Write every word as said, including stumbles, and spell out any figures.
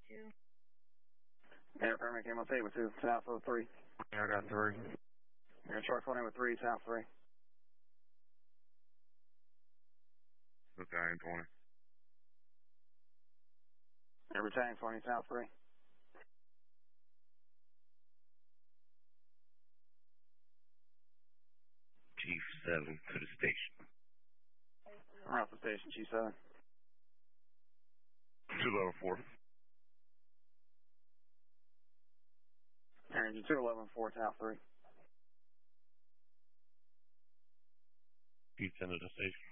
two. Air Permit came on tape with two, South oh three. I got three. Air Shark twenty with three, South three. Battalion twenty. Air Battalion twenty, South three. Chief seven to the station. We're off the station, Chief seven. two level four. Air Engine two eleven four, South three. Chief ten to the station.